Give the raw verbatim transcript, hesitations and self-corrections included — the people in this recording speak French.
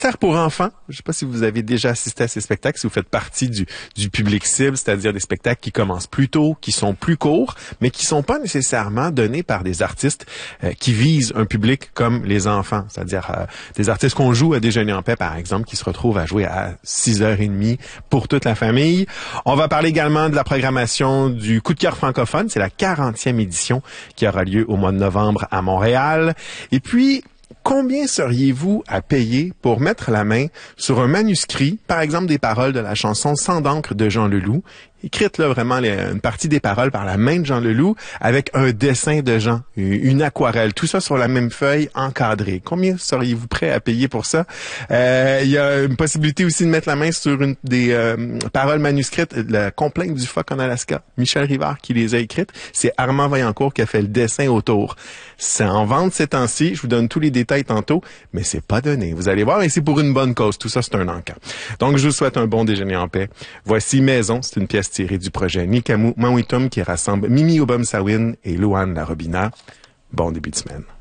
spectacle pour enfants. Je ne sais pas si vous avez déjà assisté à ces spectacles, si vous faites partie du, du public cible, c'est-à-dire des spectacles qui commencent plus tôt, qui sont plus courts, mais qui sont pas nécessairement donnés par des artistes euh, qui visent un public comme les enfants, c'est-à-dire euh, des artistes qu'on joue à Déjeuner en paix, par exemple, qui se retrouvent à jouer à six heures trente pour toute la famille. On va parler également de la programmation du Coup de cœur francophone. C'est la quarantième édition qui aura lieu au mois de novembre à Montréal. Et puis, combien seriez-vous à payer pour mettre la main sur un manuscrit, par exemple des paroles de la chanson Sang d'encre de Jean Leloup, écrite là vraiment les, une partie des paroles par la main de Jean Leloup avec un dessin de Jean, une aquarelle, tout ça sur la même feuille encadrée. Combien seriez-vous prêt à payer pour ça? Euh, il y a une possibilité aussi de mettre la main sur une des euh, paroles manuscrites, la complainte du phoque en Alaska. Michel Rivard qui les a écrites. C'est Armand Vaillancourt qui a fait le dessin autour. C'est en vente ces temps-ci. Je vous donne tous les détails tantôt, mais c'est pas donné. Vous allez voir, mais c'est pour une bonne cause. Tout ça, c'est un encas. Donc, je vous souhaite un bon déjeuner en paix. Voici Maison. C'est une pièce tirée du projet Nikamu Mawitum qui rassemble Mimi Obama-Sawin et Louane Larobina. Bon début de semaine.